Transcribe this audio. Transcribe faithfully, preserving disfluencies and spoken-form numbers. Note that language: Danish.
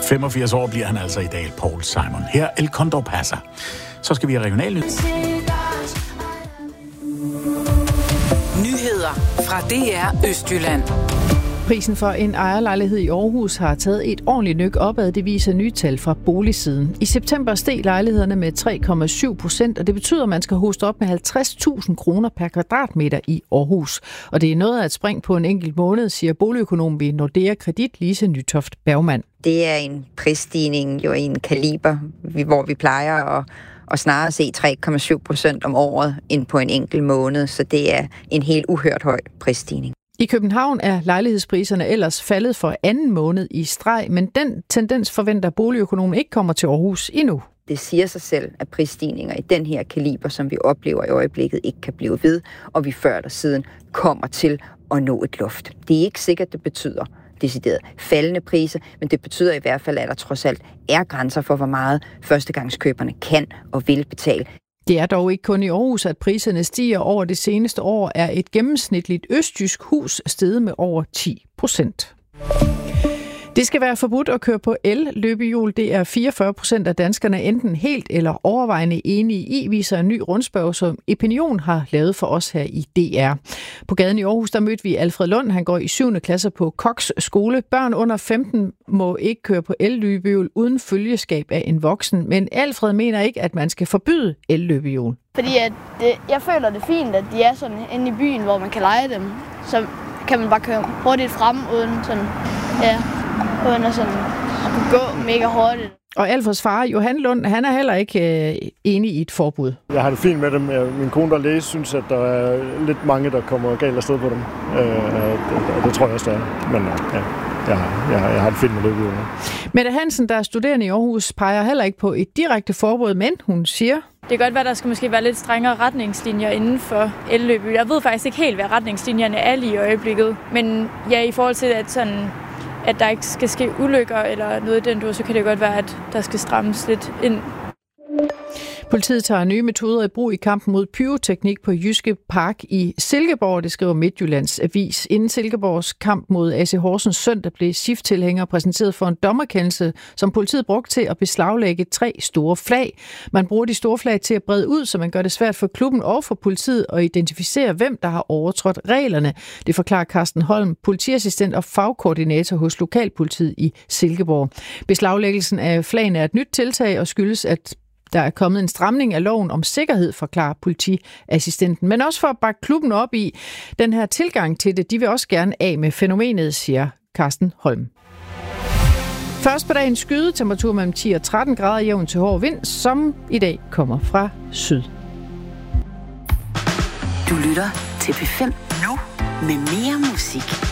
femogfirs år bliver han altså i dag, Paul Simon. Her El Condor Pasa. Så skal vi have regionalnyt. Nyheder fra D R Østjylland. Prisen for en ejerlejlighed i Aarhus har taget et ordentligt nyk opad, det viser nye tal fra boligsiden. I september steg lejlighederne med tre komma syv procent, og det betyder, at man skal hoste op med halvtreds tusind kroner per kvadratmeter i Aarhus. Og det er noget af et spring på en enkelt måned, siger boligøkonom ved Nordea Kredit, Lise Nytoft Bergmann. Det er en prisstigning jo i en kaliber, hvor vi plejer at og snarere se tre komma syv procent om året end på en enkelt måned, så det er en helt uhørt høj prisstigning. I København er lejlighedspriserne ellers faldet for anden måned i streg, men den tendens forventer boligøkonomen ikke kommer til Aarhus endnu. Det siger sig selv, at prisstigninger i den her kaliber, som vi oplever i øjeblikket, ikke kan blive ved, og vi før eller siden kommer til at nå et loft. Det er ikke sikkert, det betyder decideret faldende priser, men det betyder i hvert fald, at der trods alt er grænser for, hvor meget førstegangskøberne kan og vil betale. Det er dog ikke kun i Aarhus, at priserne stiger. Over det seneste år er et gennemsnitligt østjysk hus steget med over ti procent. Det skal være forbudt at køre på el-løbehjul. Det er fireogfyrre procent af danskerne enten helt eller overvejende enige i, viser en ny rundspørge, som Opinion har lavet for os her i D R. På gaden i Aarhus, der mødte vi Alfred Lund. Han går i syvende klasse på Koks skole. Børn under femten må ikke køre på el-løbehjul uden følgeskab af en voksen. Men Alfred mener ikke, at man skal forbyde el-løbehjul. Fordi at det, jeg føler det fint, at de er sådan inde i byen, hvor man kan lege dem. Så kan man bare køre hurtigt frem uden sådan, ja... uden at sådan at gå mega hurtigt. Og Alfreds far, Johan Lund, han er heller ikke øh, enig i et forbud. Jeg har det fint med dem. Min kone, der læser, synes, at der er lidt mange, der kommer galt afsted på dem. Øh, det, det tror jeg også, der er. Men ja, jeg, jeg, jeg har det fint med det. Mette Hansen, der er studerende i Aarhus, peger heller ikke på et direkte forbud, men hun siger... Det kan godt være, der skal måske være lidt strengere retningslinjer inden for elløbehjul. Jeg ved faktisk ikke helt, hvad retningslinjerne er lige i øjeblikket. Men ja, i forhold til, at sådan... at der ikke skal ske ulykker eller noget i den dur, så kan det godt være, at der skal strammes lidt ind. Politiet tager nye metoder i brug i kampen mod pyroteknik på Jyske Park i Silkeborg, det skriver Midtjyllands Avis. Inden Silkeborgs kamp mod A C Horsens søndag blev S I F-tilhængere præsenteret for en dommerkendelse, som politiet brugte til at beslaglægge tre store flag. Man bruger de store flag til at brede ud, så man gør det svært for klubben og for politiet at identificere, hvem der har overtrådt reglerne. Det forklarer Carsten Holm, politiassistent og fagkoordinator hos Lokalpolitiet i Silkeborg. Beslaglæggelsen af flagene er et nyt tiltag og skyldes, at der er kommet en stramning af loven om sikkerhed, forklarer politiassistenten. Men også for at bakke klubben op i den her tilgang til det. De vil også gerne af med fænomenet, siger Carsten Holm. Først på dagen skyde, temperatur mellem ti og tretten grader, jævn til hård vind, som i dag kommer fra syd. Du lytter til P fem nu med mere musik.